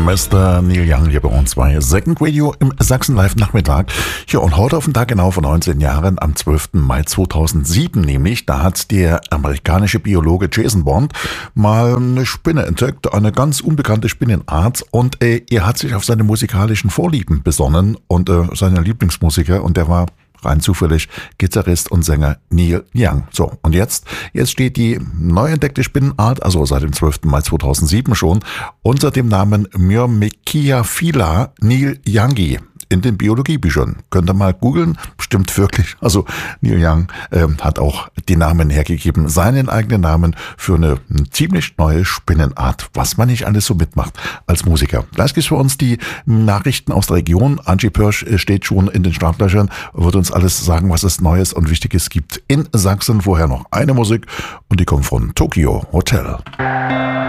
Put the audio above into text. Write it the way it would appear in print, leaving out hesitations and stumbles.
Mr. Neil Young hier bei uns bei Second Radio im Sachsen Live Nachmittag. Ja, und heute auf den Tag genau vor 19 Jahren, am 12. Mai 2007 nämlich, da hat der amerikanische Biologe Jason Bond mal eine Spinne entdeckt, eine ganz unbekannte Spinnenart, und er hat sich auf seine musikalischen Vorlieben besonnen und seine Lieblingsmusiker, und der war rein zufällig Gitarrist und Sänger Neil Young. So, und jetzt steht die neu entdeckte Spinnenart, also seit dem 12. Mai 2007 schon, unter dem Namen Myrmecia Neil Youngi in den Biologiebüchern. Könnt ihr mal googeln, stimmt wirklich. Also Neil Young hat auch die Namen hergegeben, seinen eigenen Namen für eine ziemlich neue Spinnenart, was man nicht alles so mitmacht als Musiker. Gleich gibt's für uns die Nachrichten aus der Region. Angie Pörsch steht schon in den Startlöchern, wird uns alles sagen, was es Neues und Wichtiges gibt in Sachsen. Vorher noch eine Musik, und die kommt von Tokyo Hotel.